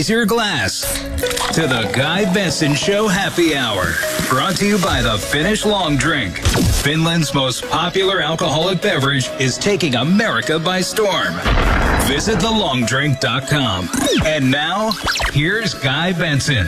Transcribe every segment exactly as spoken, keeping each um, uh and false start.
Raise your glass to the Guy Benson Show Happy Hour. Brought to you by the Finnish Long Drink. Finland's most popular alcoholic beverage is taking America by storm. Visit the long drink dot com. And now, here's Guy Benson.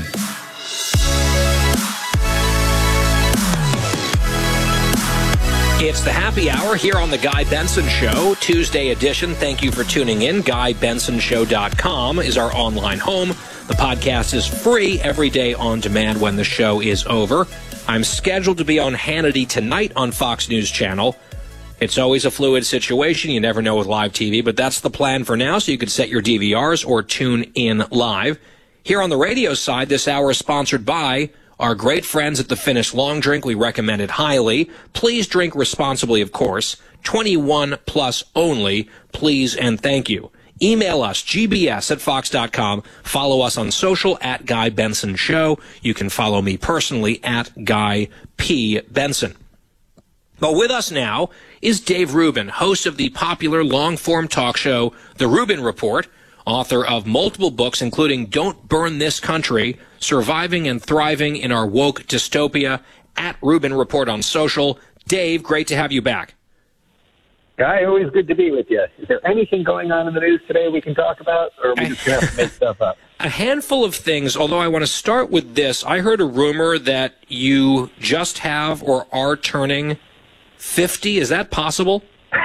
It's the Happy Hour here on the Guy Benson Show, Tuesday edition. Thank you for tuning in. Guy Benson Show dot com is our online home. The podcast is free every day on demand when the show is over. I'm scheduled to be on Hannity tonight on Fox News Channel. It's always a fluid situation. You never know with live T V, but that's the plan for now, so you can set your D V Rs or tune in live. Here on the radio side, this hour is sponsored by our great friends at the Finnish Long Drink. We recommend it highly. Please drink responsibly, of course. twenty-one plus only. Please and thank you. Email us, g b s at fox dot com. Follow us on social at Guy Benson Show. You can follow me personally at Guy P. Benson. But with us now is Dave Rubin, host of the popular long-form talk show, The Rubin Report, author of multiple books, including Don't Burn This Country, Surviving and Thriving in Our Woke Dystopia, at Rubin Report on social. Dave, great to have you back. Guy, always good to be with you. Is there anything going on in the news today we can talk about, or are we just going to have to make stuff up? A handful of things, although I want to start with this. I heard a rumor that you just have or are turning fifty. Is that possible?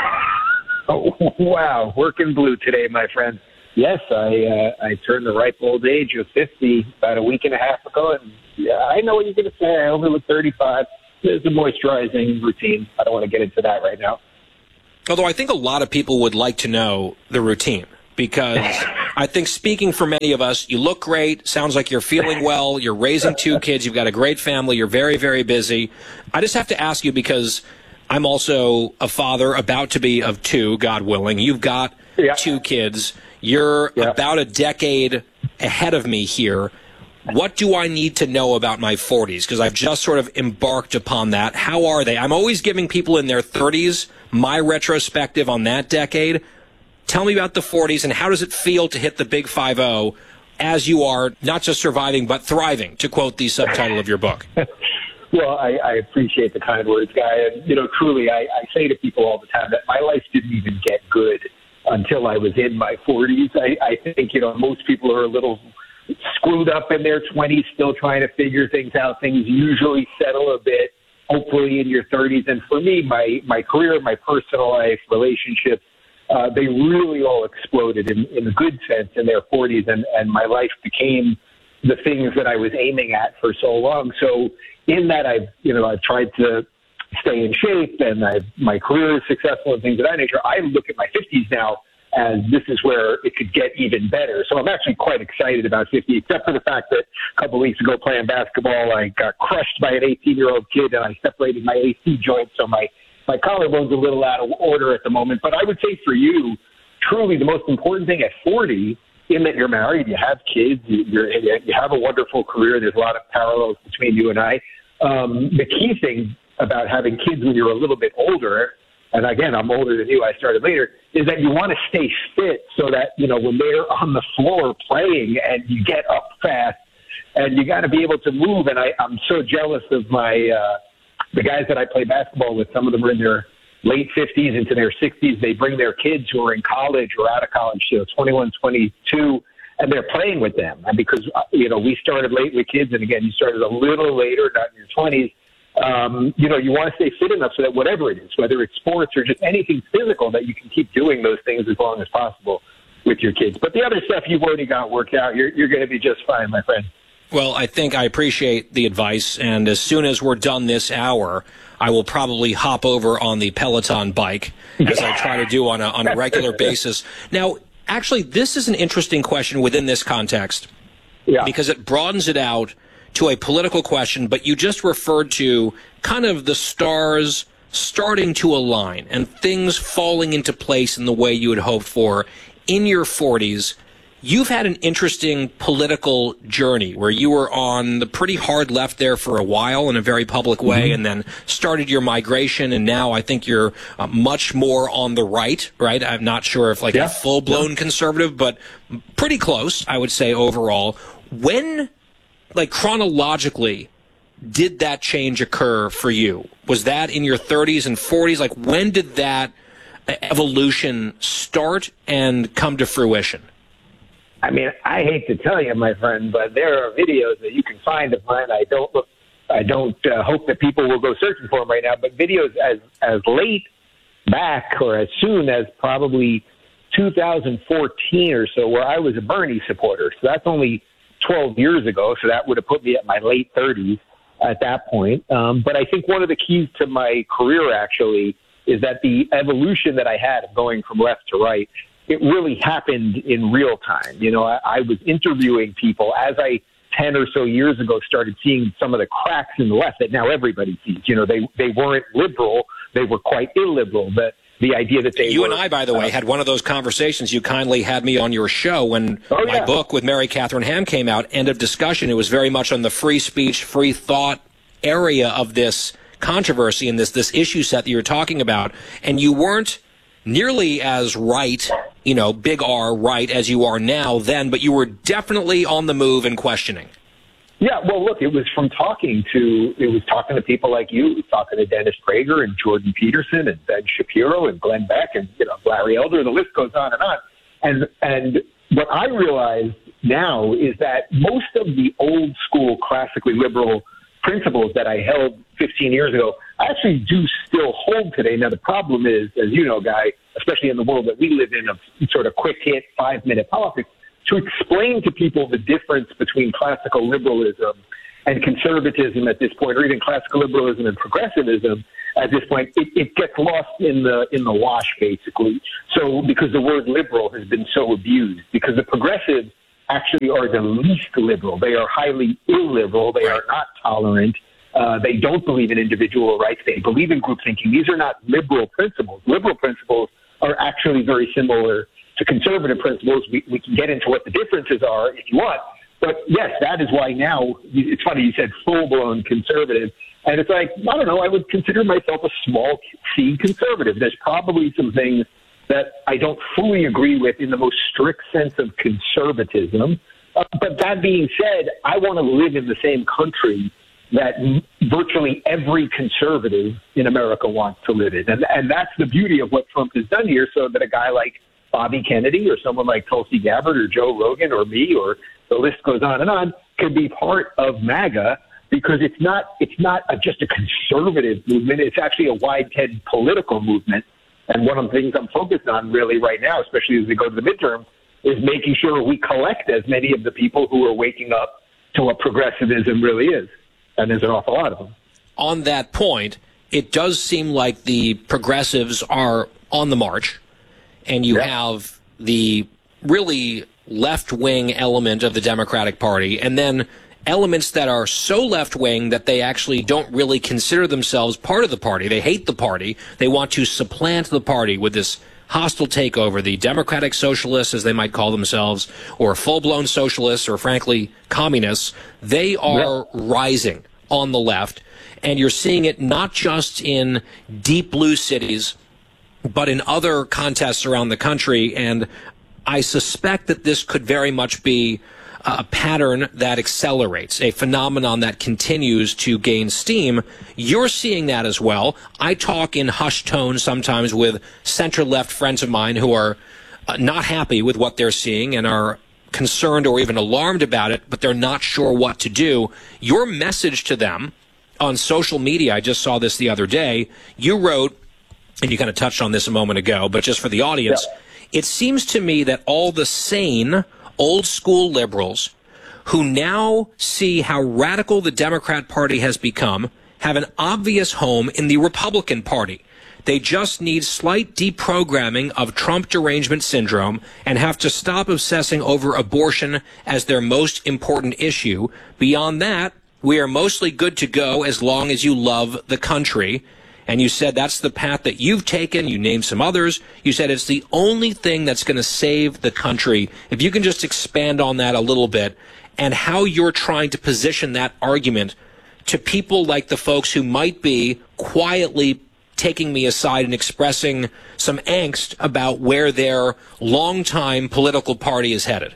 Oh, wow. Working blue today, my friend. Yes, I uh, I turned the ripe old age of fifty about a week and a half ago, and yeah, I know what you're going to say. I only look thirty-five. There's a moisturizing routine. I don't want to get into that right now. Although I think a lot of people would like to know the routine, because I think speaking for many of us, you look great, sounds like you're feeling well, you're raising two kids, you've got a great family, you're very, very busy. I just have to ask you, because I'm also a father, about to be, of two, God willing. You've got yeah. two kids. You're yeah. about a decade ahead of me here. What do I need to know about my forties? Because I've just sort of embarked upon that. How are they? I'm always giving people in their thirties my retrospective on that decade. Tell me about the forties, and how does it feel to hit the big five oh as you are not just surviving but thriving, to quote the subtitle of your book? Well, I, I appreciate the kind words, Guy. And, you know, truly, I, I say to people all the time that my life didn't even get good until I was in my forties. I, I think, you know, most people are a little screwed up in their twenties, still trying to figure things out. Things usually settle a bit, hopefully, in your thirties. And for me, my, my career, my personal life, relationships, uh, they really all exploded in, in the good sense in their forties. And, and my life became the things that I was aiming at for so long. So in that, I've, you know, I've tried to stay in shape, and I've, my career is successful and things of that nature. I look at my fifties now as this is where it could get even better. So I'm actually quite excited about fifty, except for the fact that a couple of weeks ago playing basketball, I got crushed by an eighteen-year-old kid, and I separated my A C joint, so my, my collarbone's a little out of order at the moment. But I would say for you, truly the most important thing at forty, in that you're married, you have kids, you're, you have a wonderful career, there's a lot of parallels between you and I. Um, the key thing about having kids when you're a little bit older, and again, I'm older than you, I started later, is that you want to stay fit so that, you know, when they're on the floor playing and you get up fast, and you got to be able to move. And I, I'm so jealous of my, uh, the guys that I play basketball with. Some of them are in their late fifties into their sixties. They bring their kids who are in college or out of college, you know, twenty-one, twenty-two, and they're playing with them. And because, you know, we started late with kids, and again, you started a little later, not in your twenties, Um, you know, you want to stay fit enough so that whatever it is, whether it's sports or just anything physical, that you can keep doing those things as long as possible with your kids. But the other stuff you've already got worked out. You're, you're going to be just fine, my friend. Well, I think I appreciate the advice, and as soon as we're done this hour, I will probably hop over on the Peloton bike, as I try to do on a, on a regular basis. Now, actually, this is an interesting question within this context, yeah, because it broadens it out to a political question, but you just referred to kind of the stars starting to align and things falling into place in the way you had hoped for in your forties. You've had an interesting political journey where you were on the pretty hard left there for a while in a very public way, mm-hmm. and then started your migration, and now I think you're uh, much more on the right, right? I'm not sure if like yeah. a full-blown yeah. conservative, but pretty close, I would say, overall. When, like chronologically, did that change occur for you? Was that in your thirties and forties? Like, when did that evolution start and come to fruition? I mean, I hate to tell you, my friend, but there are videos that you can find of mine. I don't look, I don't uh, hope that people will go searching for them right now, but videos as, as late back or as soon as probably two thousand fourteen or so, where I was a Bernie supporter. So that's only twelve years ago. So that would have put me at my late thirties at that point. Um, but I think one of the keys to my career actually is that the evolution that I had of going from left to right, it really happened in real time. You know, I, I was interviewing people as I ten or so years ago started seeing some of the cracks in the left that now everybody sees. You know, they, they weren't liberal. They were quite illiberal. But the idea that they You were, and I, by the uh, way, had one of those conversations. You kindly had me on your show when oh, my yeah. book with Mary Catherine Ham came out, End of Discussion. It was very much on the free speech, free thought area of this controversy and this, this issue set that you're talking about. And you weren't nearly as right, you know, big R right as you are now then, but you were definitely on the move and questioning. Yeah, well, look, it was from talking to, it was talking to people like you, talking to Dennis Prager and Jordan Peterson and Ben Shapiro and Glenn Beck and, you know, Larry Elder, the list goes on and on. And, and what I realize now is that most of the old school classically liberal principles that I held fifteen years ago, I actually do still hold today. Now, the problem is, as you know, Guy, especially in the world that we live in of sort of quick hit, five minute politics, to explain to people the difference between classical liberalism and conservatism at this point, or even classical liberalism and progressivism at this point, it, it gets lost in the in the wash, basically. So because the word liberal has been so abused, because the progressives actually are the least liberal. They are highly illiberal. They are not tolerant. Uh, they don't believe in individual rights. They believe in group thinking. These are not liberal principles. Liberal principles are actually very similar to conservative principles. We, we can get into what the differences are if you want. But yes, that is why now, it's funny you said full-blown conservative. And it's like, I don't know, I would consider myself a small C conservative. There's probably some things that I don't fully agree with in the most strict sense of conservatism. Uh, but that being said, I want to live in the same country that virtually every conservative in America wants to live in. And, and that's the beauty of what Trump has done here, so that a guy like Bobby Kennedy or someone like Tulsi Gabbard or Joe Rogan or me, or the list goes on and on, can be part of MAGA, because it's not it's not a, just a conservative movement. It's actually a wide-head political movement. And one of the things I'm focused on really right now, especially as we go to the midterm, is making sure we collect as many of the people who are waking up to what progressivism really is. And there's an awful lot of them. On that point, it does seem like the progressives are on the march, and you yeah. have the really left-wing element of the Democratic Party, and then elements that are so left-wing that they actually don't really consider themselves part of the party. They hate the party. They want to supplant the party with this hostile takeover. The Democratic Socialists, as they might call themselves, or full-blown socialists, or frankly, communists, they are yeah. rising on the left. And you're seeing it not just in deep blue cities, but in other contests around the country. And I suspect that this could very much be a pattern that accelerates, a phenomenon that continues to gain steam. You're seeing that as well. I talk in hushed tones sometimes with center-left friends of mine who are uh, not happy with what they're seeing and are concerned or even alarmed about it, but they're not sure what to do. Your message to them on social media, I just saw this the other day, you wrote, and you kind of touched on this a moment ago, but just for the audience, yeah. it seems to me that all the sane old school liberals who now see how radical the Democrat Party has become have an obvious home in the Republican Party. They just need slight deprogramming of Trump derangement syndrome and have to stop obsessing over abortion as their most important issue. Beyond that, we are mostly good to go as long as you love the country. and you said that's the path that you've taken. You named some others. You said it's the only thing that's going to save the country. If you can just expand on that a little bit and how you're trying to position that argument to people like the folks who might be quietly taking me aside and expressing some angst about where their longtime political party is headed.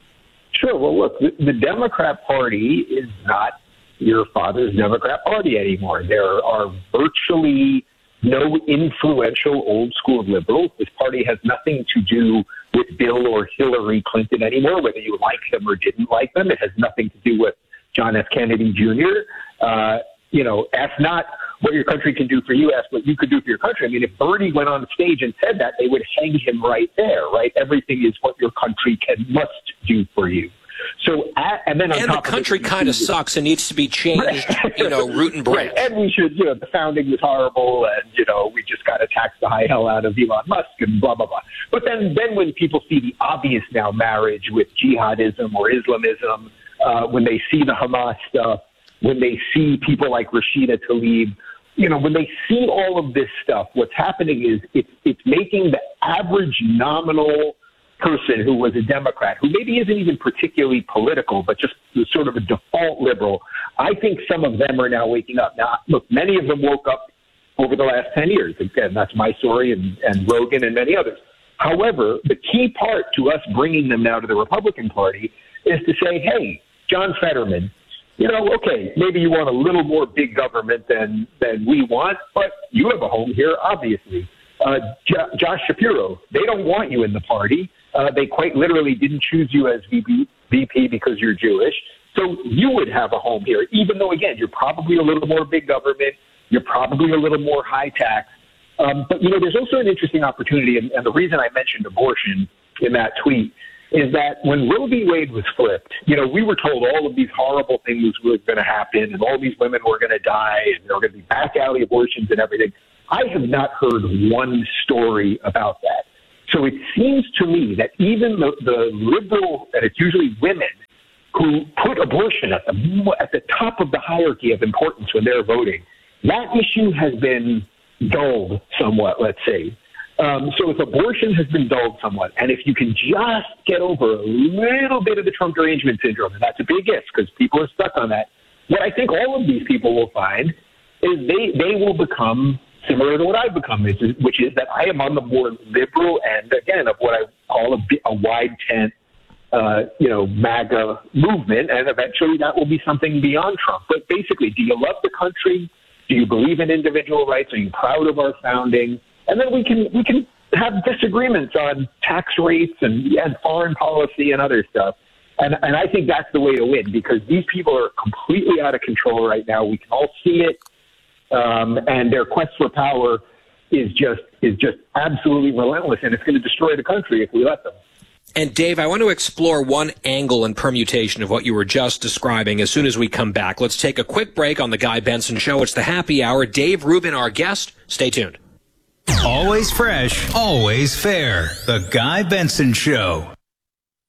Sure. Well, look, the, the Democrat Party is not your father's Democrat Party anymore. There are virtually no influential old school liberals. This party has nothing to do with Bill or Hillary Clinton anymore, whether you like them or didn't like them. It has nothing to do with John F. Kennedy Junior Uh, you know, ask not what your country can do for you, ask what you could do for your country. I mean, if Bernie went on stage and said that, they would hang him right there, right? Everything is what your country can must do for you. So, at, and then on and top the country kind of sucks and needs to be changed, right. you know, root and branch. Right. And we should, you know, the founding was horrible, and you know, we just got to tax the high hell out of Elon Musk and blah blah blah. But then, then when people see the obvious now marriage with jihadism or Islamism, uh, when they see the Hamas stuff, when they see people like Rashida Tlaib, you know, when they see all of this stuff, what's happening is it's it's making the average nominal person who was a Democrat, who maybe isn't even particularly political, but just sort of a default liberal, I think some of them are now waking up. Now, look, many of them woke up over the last ten years. Again, that's my story and, and Rogan and many others. However, the key part to us bringing them now to the Republican Party is to say, hey, John Fetterman, you know, okay, maybe you want a little more big government than, than we want, but you have a home here, obviously. Uh, J- Josh Shapiro, they don't want you in the party. Uh, they quite literally didn't choose you as V P, V P because you're Jewish. So you would have a home here, even though, again, you're probably a little more big government. You're probably a little more high tax. Um, but, you know, there's also an interesting opportunity, and, and the reason I mentioned abortion in that tweet is that when Roe v. Wade was flipped, you know, we were told all of these horrible things were going to happen and all these women were going to die and there were going to be back alley abortions and everything. I have not heard one story about that. So it seems to me that even the, the liberal, and it's usually women, who put abortion at the at the top of the hierarchy of importance when they're voting, that issue has been dulled somewhat, let's say. Um, so if abortion has been dulled somewhat, and if you can just get over a little bit of the Trump derangement syndrome, and that's a big if because people are stuck on that, what I think all of these people will find is they, they will become similar to what I've become, which is that I am on the more liberal end, again, of what I call a, a wide tent, uh, you know, MAGA movement, and eventually that will be something beyond Trump. But basically, do you love the country? Do you believe in individual rights? Are you proud of our founding? And then we can we can have disagreements on tax rates and, and foreign policy and other stuff. And, and I think that's the way to win, because these people are completely out of control right now. We can all see it. Um, and their quest for power is just is just absolutely relentless, and it's going to destroy the country if we let them. And Dave, I want to explore one angle and permutation of what you were just describing as soon as we come back. Let's take a quick break on the Guy Benson Show. It's the Happy Hour. Dave Rubin, our guest. Stay tuned. Always fresh, always fair. The Guy Benson Show.